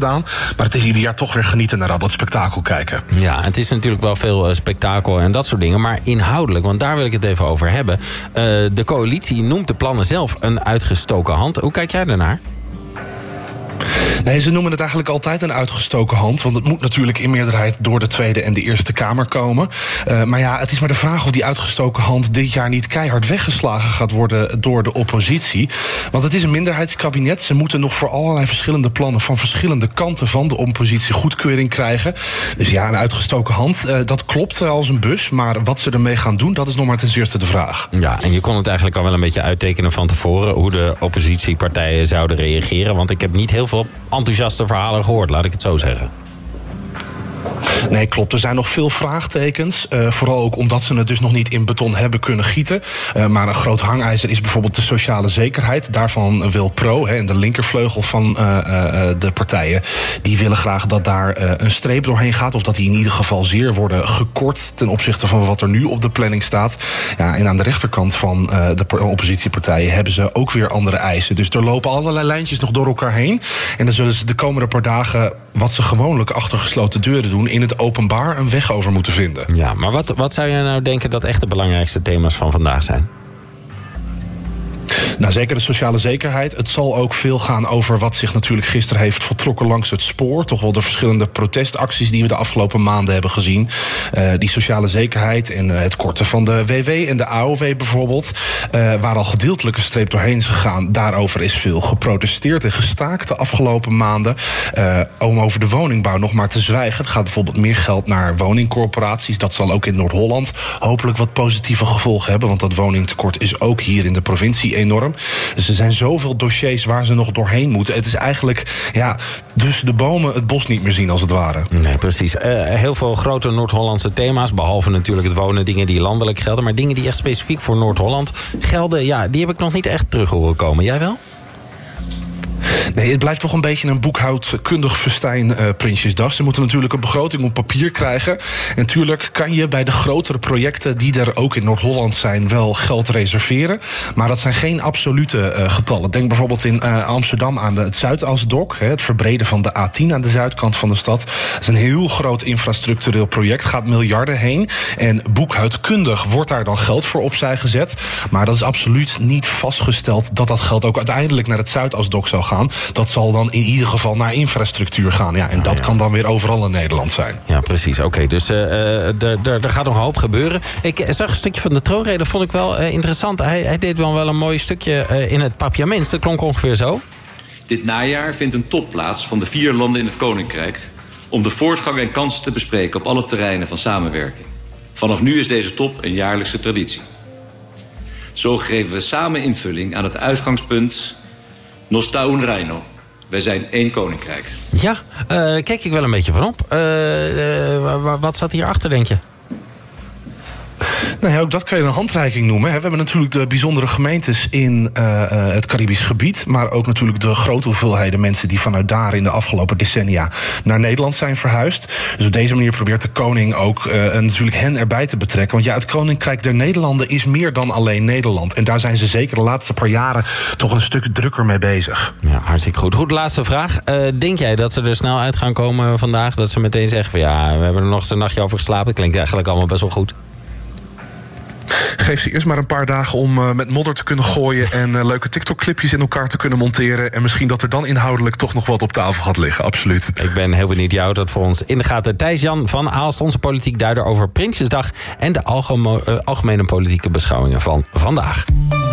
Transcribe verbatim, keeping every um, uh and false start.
gedaan. Maar het is ieder jaar toch weer genieten naar al dat spektakel kijken. Ja, het is natuurlijk wel veel uh, spektakel en dat soort dingen. Maar inhoudelijk, want daar wil ik het even over hebben. Uh, de coalitie noemt de plannen zelf een uitgestoken hand. Hoe kijk jij daarnaar? Nee, ze noemen het eigenlijk altijd een uitgestoken hand. Want het moet natuurlijk in meerderheid door de Tweede en de Eerste Kamer komen. Uh, maar ja, het is maar de vraag of die uitgestoken hand dit jaar niet keihard weggeslagen gaat worden door de oppositie. Want het is een minderheidskabinet. Ze moeten nog voor allerlei verschillende plannen van verschillende kanten van de oppositie goedkeuring krijgen. Dus ja, een uitgestoken hand, uh, dat klopt als een bus. Maar wat ze ermee gaan doen, dat is nog maar ten zeerste de vraag. Ja, en je kon het eigenlijk al wel een beetje uittekenen van tevoren hoe de oppositiepartijen zouden reageren. Want ik heb niet heel veel enthousiaste verhalen gehoord, laat ik het zo zeggen. Nee, klopt. Er zijn nog veel vraagtekens. Uh, vooral ook omdat ze het dus nog niet in beton hebben kunnen gieten. Uh, maar een groot hangijzer is bijvoorbeeld de sociale zekerheid. Daarvan wil Pro, hè, en de linkervleugel van uh, uh, de partijen, die willen graag dat daar uh, een streep doorheen gaat. Of dat die in ieder geval zeer worden gekort ten opzichte van wat er nu op de planning staat. Ja, en aan de rechterkant van uh, de oppositiepartijen hebben ze ook weer andere eisen. Dus er lopen allerlei lijntjes nog door elkaar heen. En dan zullen ze de komende paar dagen, wat ze gewoonlijk achter gesloten deuren doen, in het openbaar een weg over moeten vinden. Ja, maar wat, wat zou jij nou denken dat echt de belangrijkste thema's van vandaag zijn? Nou, zeker de sociale zekerheid. Het zal ook veel gaan over wat zich natuurlijk gisteren heeft voltrokken langs het spoor. Toch wel de verschillende protestacties die we de afgelopen maanden hebben gezien. Uh, die sociale zekerheid en uh, het korten van de W W en de A O W bijvoorbeeld. Uh, waar al gedeeltelijk een streep doorheen is gegaan. Daarover is veel geprotesteerd en gestaakt de afgelopen maanden. Uh, om over de woningbouw nog maar te zwijgen. Er gaat bijvoorbeeld meer geld naar woningcorporaties. Dat zal ook in Noord-Holland hopelijk wat positieve gevolgen hebben. Want dat woningtekort is ook hier in de provincie enorm. Dus er zijn zoveel dossiers waar ze nog doorheen moeten. Het is eigenlijk, ja, dus de bomen het bos niet meer zien als het ware. Nee, precies. Uh, heel veel grote Noord-Hollandse thema's. Behalve natuurlijk het wonen, dingen die landelijk gelden. Maar dingen die echt specifiek voor Noord-Holland gelden, ja, die heb ik nog niet echt terug horen komen. Jij wel? Nee, het blijft toch een beetje een boekhoudkundig festijn, uh, Prinsjesdag. Ze moeten natuurlijk een begroting op papier krijgen. En natuurlijk kan je bij de grotere projecten die er ook in Noord-Holland zijn wel geld reserveren. Maar dat zijn geen absolute uh, getallen. Denk bijvoorbeeld in uh, Amsterdam aan de, het Zuidasdok. Hè, het verbreden van de A tien aan de zuidkant van de stad. Dat is een heel groot infrastructureel project. Gaat miljarden heen. En boekhoudkundig wordt daar dan geld voor opzij gezet. Maar dat is absoluut niet vastgesteld dat dat geld ook uiteindelijk naar het Zuidasdok zou gaan. Dat zal dan in ieder geval naar infrastructuur gaan. Ja, en dat ja. kan dan weer overal in Nederland zijn. Ja, precies. Oké, okay, dus uh, er gaat nog een hoop gebeuren. Ik zag een stukje van de troonrede, vond ik wel uh, interessant. Hij, hij deed wel wel een mooi stukje uh, in het Papiaments. Dat klonk ongeveer zo. Dit najaar vindt een top plaats van de vier landen in het Koninkrijk om de voortgang en kansen te bespreken op alle terreinen van samenwerking. Vanaf nu is deze top een jaarlijkse traditie. Zo geven we samen invulling aan het uitgangspunt Nos está un reino. Wij zijn één koninkrijk. Ja, uh, kijk ik wel een beetje van op. Uh, uh, wat zat hierachter, denk je? Nou ja, ook dat kan je een handreiking noemen. We hebben natuurlijk de bijzondere gemeentes in uh, het Caribisch gebied. Maar ook natuurlijk de grote hoeveelheden mensen die vanuit daar in de afgelopen decennia naar Nederland zijn verhuisd. Dus op deze manier probeert de koning ook uh, natuurlijk hen erbij te betrekken. Want ja, het Koninkrijk der Nederlanden is meer dan alleen Nederland. En daar zijn ze zeker de laatste paar jaren toch een stuk drukker mee bezig. Ja, hartstikke goed. Goed, laatste vraag. Uh, denk jij dat ze er snel uit gaan komen vandaag? Dat ze meteen zeggen van ja, we hebben er nog eens een nachtje over geslapen. Dat klinkt eigenlijk allemaal best wel goed. Geef ze eerst maar een paar dagen om uh, met modder te kunnen gooien en uh, leuke TikTok-clipjes in elkaar te kunnen monteren. En misschien dat er dan inhoudelijk toch nog wat op tafel gaat liggen, absoluut. Ik ben heel benieuwd jou dat voor ons in de gaten. Thijs-Jan van Aalst, onze politiek duider over Prinsjesdag en de algemo- uh, algemene politieke beschouwingen van vandaag.